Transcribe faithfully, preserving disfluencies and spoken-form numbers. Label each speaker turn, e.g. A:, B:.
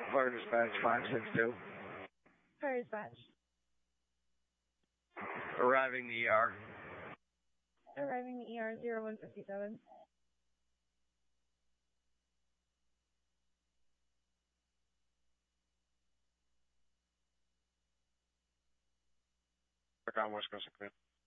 A: Fire dispatch five six two.
B: Fire dispatch.
A: Arriving the E R.
B: Arriving the E R zero one fifty-seven.
A: On West Coast, clear.